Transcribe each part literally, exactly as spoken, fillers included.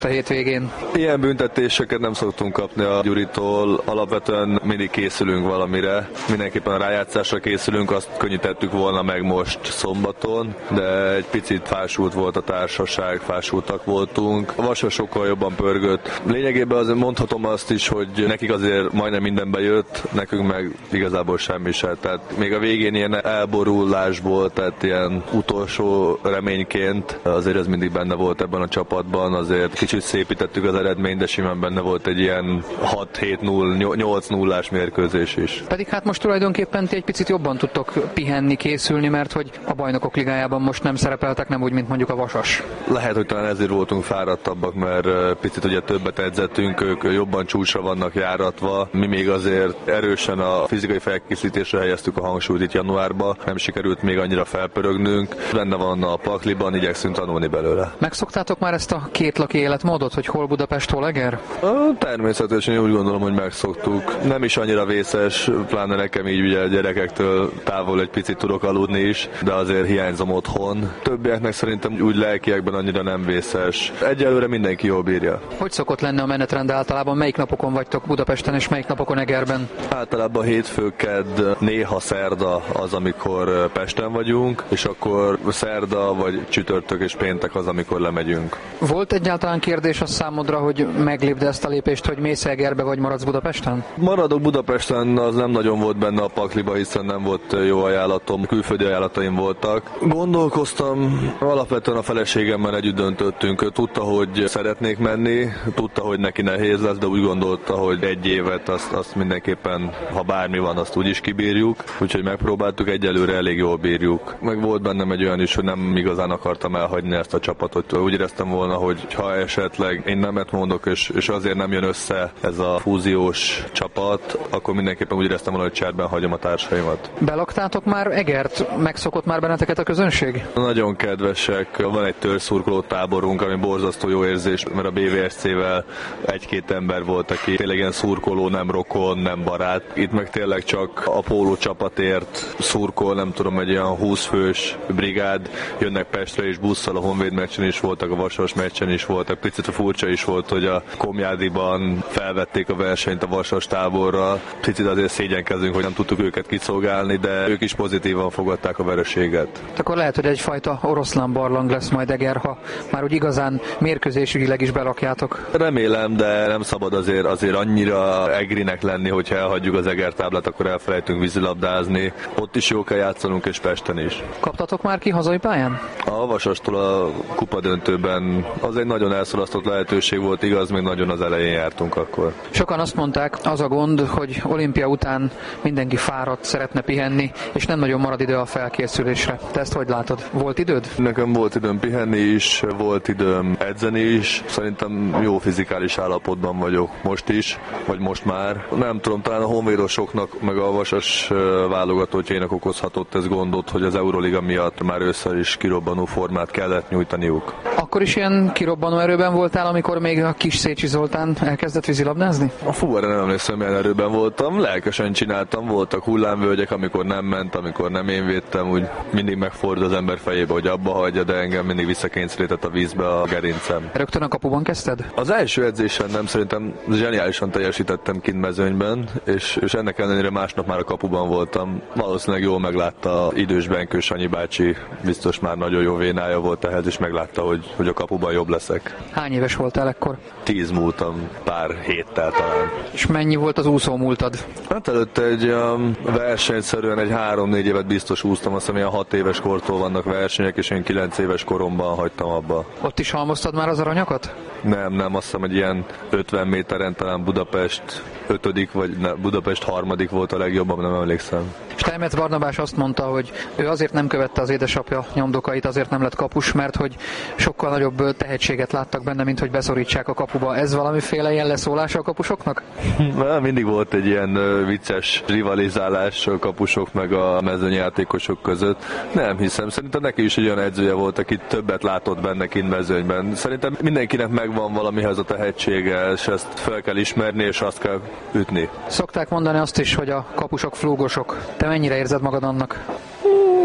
a hétvégén. Ilyen büntetéseket nem szoktunk kapni a Gyuritól, alapvetően mindig készülünk valamire, mindenképpen a rájátszásra készülünk, azt könnyítettük volna meg most szombaton, de egy picit fásult volt a társaság, fásultak voltunk. A Vasas sokkal jobban pörgött. Lényegében azért mondhatom azt is, hogy nekik azért majdnem minden bejött, nekünk meg igazából semmi se. Tehát még a végén ilyen elborulás volt, tehát ilyen utolsó reményként azért ez mindig benne volt ebben a csapatban, azért kicsit szépítettük az eredményt, de simán benne volt egy ilyen hat hét null, nyolc nullás mérkőzés is. Pedig hát most tulajdonképpen ti egy picit jobban tudtok pihenni, készülni, mert hogy a Bajnokok Ligájában most nem szerepeltek, nem úgy, mint mondjuk a Vasas. Lehet, hogy talán ezért voltunk fáradtabbak, mert picit ugye többet edzettünk, ők jobban csúcsra vannak járatva. Mi még azért erősen a fizikai felkészítésre helyeztük a hangsúlyt itt januárba, nem sikerült még annyira felpörögnünk. Benne van a pakliban, igyekszünk tanulni belőle. Megszoktátok már ezt a kétlaki életmódot, hogy hol Budapest, hol Eger? Természetesen úgy gondolom, hogy megszoktuk. Nem is annyira vészes, pláne nekem így ugye a gyerekektől távol egy picit tudok aludni is, de azért hiányzom otthon. Többieknek szerintem úgy lelkiekben annyira nem vészes. Egyelőre mindenki jól bírja. Hogy szokott lenni a menetrend általában? Melyik napokon vagytok Budapesten és melyik napokon Egerben? Általában hétfő, kedd, néha szerda az, amikor Pesten vagyunk, és akkor szerda vagy csütörtök és péntek az, amikor lemegyünk. Volt egyáltalán kérdés a számodra, hogy meglépd ezt a lépést, hogy mész Egerbe vagy maradsz Budapesten? Maradok Budapesten, az nem nagyon volt benne a pakliba, hiszen nem volt jó ajánlatom, külföldi ajánlataim voltak. Gondolkoztam, alapvetően a feleségemmel együtt döntöttünk. Ő tudta, hogy szeretnék menni, tudta, hogy neki nehéz lesz, de úgy gondolta, hogy egy évet azt, azt mindenképpen, ha bármi van, azt úgyis kibírjuk. Úgyhogy megpróbáltuk, egyelőre elég jól bírjuk. Meg volt bennem egy olyan is, hogy nem igazán akartam elhagyni ezt a csapatot. Úgy éreztem volna, hogy ha esetleg én nemet mondok, és, és azért nem jön össze ez a fúziós csapat, akkor mindenképpen úgy éreztem volna, hogy cserben hagyom a társaimat. Belaktátok már Egert? Megszokott már benneteket a közönség? Nagyon kedvesek. Van egy törzszurkoló táborunk, ami borzasztó jó érzés, mert a bé vé es cé-vel egy-két ember volt, aki tényleg ilyen szurkoló, nem rokon, nem barát. Itt meg tényleg csak a póló csapatért szurkol, nem tudom, egy olyan húsz fős brigád, jönnek Pestre és busszal, a Honvéd meccsen is voltak, a Vasas meccsen is voltak. Picit furcsa is volt, hogy a Komjádiban felvették a versenyt a Vasas táborral. Picit azért szégyenkezünk, hogy nem tudtuk őket kiszolgálni, de ők is pozitívan fogadták a vereséget. Akkor lehet, hogy egyfajta oroszlán barlang lesz majd Eger, ha már úgy igazán mérkőzésügyileg is belakjátok. Remélem, de nem szabad azért, azért annyira egrinek lenni, hogyha elhagyjuk az Eger táblát, akkor elfelejtünk vízilabdázni. Ott is jó kell játszanunk, és Pesten is. Kaptatok már ki hazai pályán? A Vasastól a kupadöntőben az egy nagyon elszalasztott lehetőség volt, igaz, még nagyon az elején jártunk akkor. Sokan azt mondták, az a gond, hogy olimpia után mindenki fáradt, szeretne pihenni, és nem nagyon marad idő a felkészülésre. Te ezt hogy látod? Volt időd? Nekem volt időm pihenni is, volt időm edzeni is. Szerintem jó fizikális állapotban vagyok most is, vagy most már. Nem tudom, talán a honvédosoknak, meg a Vasas válogatottjainak okozhatott ez gondot, hogy az Euroliga miatt már ősszel is kirobbanó formát kellett nyújtaniuk. Akkor is ilyen kirobbanó erőben voltál, amikor még a kis Szécsi Zoltán elkezdett vízilabdázni? A fú, erre nem emlékszem, milyen erőben voltam. Lelkesen csináltam, voltak hullámvölgyek, amikor nem ment, amikor nem én védtem, úgy mindig megfordul az ember fejébe, hogy abba hagyja, de engem mindig visszakényszerített a vízbe a gerincem. Rögtön a kapuban kezdted? Az első edzésen nem, szerintem zseniálisan teljesítettem kint mezőnyben, és, és ennek ellenére másnap már a kapuban voltam. Valószínűleg jól meglátta idős Benkő Sanyi bácsi, biztos már nagyon jó vénája volt ehhez, és meglátta, hogy, hogy a kapuban jobb leszek. Hány éves voltál ekkor? Tíz múltam, pár héttel talán. És mennyi volt az úszó múltad? Hát előtte egy um, versenyszerűen egy három-négy évet biztos úsztam, azt hiszem ilyen hat éves kortól vannak versenyek, és én kilenc éves koromban hagytam abba. Ott is halmoztad már az aranyakat? Nem, nem, azt hiszem, hogy ilyen ötven méteren talán Budapest ötödik, vagy ne, Budapest harmadik volt a legjobban, nem emlékszem. Steinmetz Barnabás azt mondta, hogy ő azért nem követte az édesapja nyomdokait, azért nem lett kapus, mert hogy sokkal nagyobb tehetséget láttak benne, mint hogy beszorítsák a kapuba. Ez valamiféle ilyen leszólása a kapusoknak? Mindig volt egy ilyen vicces rivalizálás a kapusok meg a mezőnyjátékosok között. Nem hiszem, szerintem neki is egy olyan edzője volt, aki többet látott benne kint mezőnyben. Szerintem mindenkinek megvan valamihez a tehetsége, és ezt fel kell ismerni, és azt kell ütni. Szokták mondani azt is, hogy a kapusok flúgosok. Te mennyire érzed magad annak?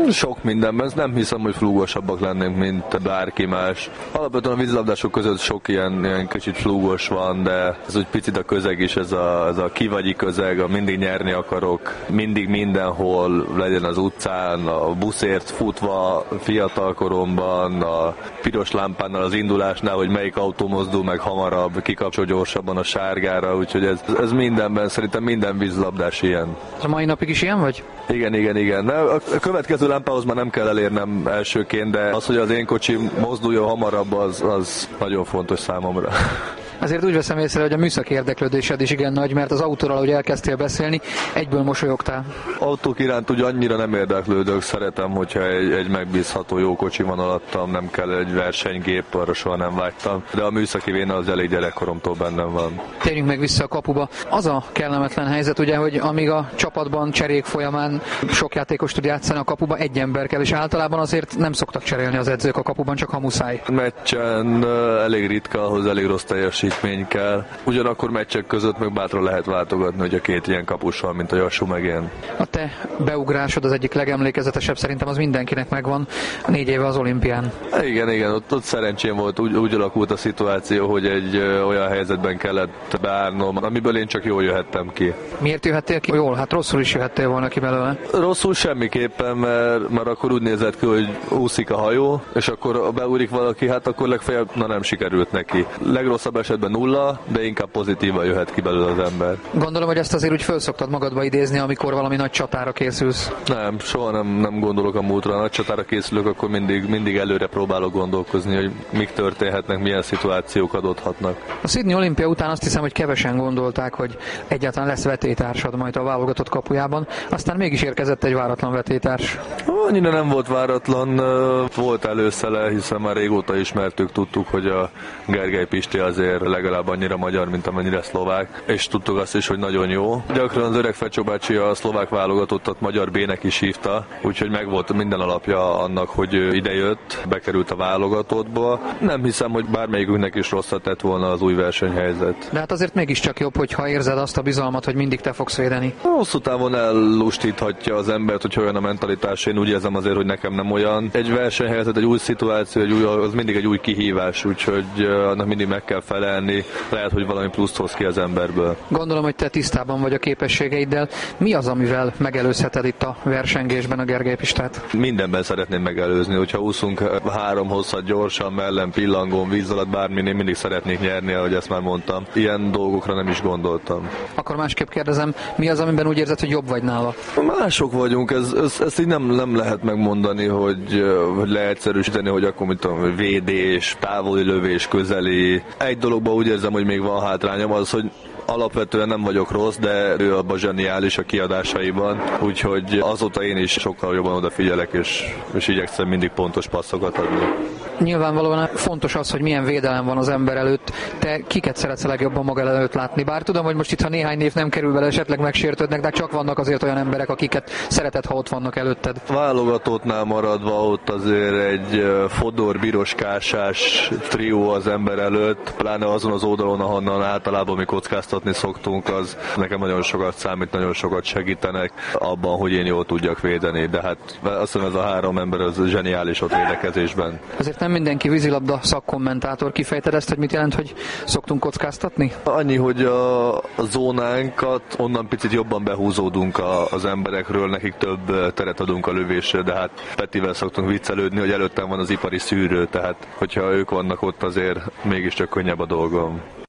Sok mindenben, nem hiszem, hogy flúgosabbak lennénk, mint bárki más. Alapvetően a vízilabdások között sok ilyen, ilyen kicsit flúgos van, de ez úgy picit a közeg is, ez a, ez a kivagyi közeg, a mindig nyerni akarok, mindig mindenhol, legyen az utcán, a buszért futva, fiatal koromban, a piros lámpánál az indulásnál, hogy melyik autó mozdul meg hamarabb, kikapcsol gyorsabban a sárgára, úgyhogy ez, ez mindenben, szerintem minden vízilabdás ilyen. A mai napig is ilyen vagy? Igen, igen, igen. A következő lámpához már nem kell elérnem elsőként, de az, hogy az én kocsim mozduljon hamarabb, az, az nagyon fontos számomra. Azért úgy veszem észre, hogy a műszaki érdeklődésed is igen nagy, mert az autóról, ahogy elkezdtél beszélni, egyből mosolyogtál. Autók iránt ugye annyira nem érdeklődök, szeretem, hogyha egy, egy megbízható jó kocsi van alattam, nem kell egy versenygép, arra soha nem vágytam, de a műszaki véna az elég gyerekkoromtól bennem van. Térjünk meg vissza a kapuba. Az a kellemetlen helyzet, ugye, hogy amíg a csapatban cserék folyamán sok játékos tud játszani a kapuba, egy ember kell, és általában azért nem szoktak cserélni az edzők a kapuban, csak ha muszáj. Meccsen elég ritka, ahhoz elég rossz teljesítmény kell. Ugyanakkor meccsek között meg bátran lehet váltogatni, hogy a két ilyen kapus van, mint a Jassú meg én. A te beugrásod az egyik legemlékezetesebb, szerintem az mindenkinek megvan, négy éve az olimpián. Igen, igen, ott, ott szerencsém volt, úgy, úgy alakult a szituáció, hogy egy ö, olyan helyzetben kellett beállnom, amiből én csak jól jöhettem ki. Miért jöhettél ki? Jól, hát rosszul is jöhettél volna ki belőle. Rosszul semmiképpen, mert, mert akkor úgy nézett ki, hogy úszik a hajó, és akkor beúrik valaki, hát akkor legfeljebb na nem sikerült neki. Legrosszabb esetben nulla, de inkább pozitívan jöhet ki belőle az ember. Gondolom, hogy ezt azért úgy föl szoktad magadba idézni, amikor valami nagy csatára készülsz. Nem, soha nem, nem gondolok a múltra. A nagy csatára készülök, akkor mindig, mindig előre próbálok gondolkozni, hogy mik történhetnek, milyen szituációk adódhatnak. A Sydney olimpia után azt hiszem, hogy kevesen gondolták, hogy egyáltalán lesz vetélytársad majd a válogatott kapujában, aztán mégis érkezett egy váratlan vetélytárs. Annyira nem volt váratlan, volt előszele, hiszen már régóta ismertük, tudtuk, hogy a Gergely Pisti azért legalább annyira magyar, mint amennyire szlovák, és tudtuk azt is, hogy nagyon jó. Gyakran az öreg Fecsó bácsi a szlovák válogatottat magyar B-nek is hívta, úgyhogy megvolt minden alapja annak, hogy idejött, bekerült a válogatottba. Nem hiszem, hogy bármelyikünknek is rosszat tett volna az új versenyhelyzet. De hát azért mégiscsak jobb, hogyha érzed azt a bizalmat, hogy mindig te fogsz védeni. Hosszú távon ellustíthatja az embert, hogy olyan a mentalitás, én úgy érzem azért, hogy nekem nem olyan. Egy versenyhelyzet, egy új szituáció, egy új, az mindig egy új kihívás, úgyhogy annak mindig meg kell felelni, lehet, hogy valami pluszt hoz ki az emberből. Gondolom, hogy te tisztában vagy a képességeiddel. Mi az, amivel megelőzheted itt a versengésben a Gergely Pistát? Mindenben szeretném megelőzni, hogyha úszunk három hosszat gyorsan, mellen, pillangón, víz alatt, bármin, én mindig szeretnék nyerni, ahogy ezt már mondtam. Ilyen dolgokra nem is gondoltam. Akkor másképp kérdezem, mi az, amiben úgy érzed, hogy jobb vagy nála? Mások vagyunk, ez, ez, ezt így nem, nem lehet megmondani, hogy, hogy leegyszerűsíteni, hogy akkor mit tudom, védés, távoli lövés, közeli. Egy dologban úgy érzem, hogy még van hátrányom, az, hogy alapvetően nem vagyok rossz, de ő abban zseniális a kiadásaiban, úgyhogy azóta én is sokkal jobban odafigyelek, és, és igyekszem mindig pontos passzokat adni. Nyilvánvalóan fontos az, hogy milyen védelem van az ember előtt. Te kiket szeretsz a legjobban maga előtt látni? Bár tudom, hogy most itt, ha néhány név nem kerül bele, esetleg megsértődnek, de csak vannak azért olyan emberek, akiket szereted, ha ott vannak előtted. Válogatottnál maradva ott azért egy Fodor, Biros, Kásás trió az ember előtt, pláne azon az oldalon, ahonnan általában mi kockáztatni szoktunk, az nekem nagyon sokat számít, nagyon sokat segítenek abban, hogy én jól tudjak védeni, de hát azt hiszem ez a három ember az zseniális ott védekezésben. Azért nem mindenki vízilabda szakkommentátor. Kifejted ezt, hogy mit jelent, hogy szoktunk kockáztatni? Annyi, hogy a, a zónánkat onnan picit jobban behúzódunk a, az emberekről, nekik több teret adunk a lövésre, de hát Petivel szoktunk viccelődni, hogy előttem van az ipari szűrő, tehát hogyha ők vannak ott, azért mégiscsak könnyebb a dolgom.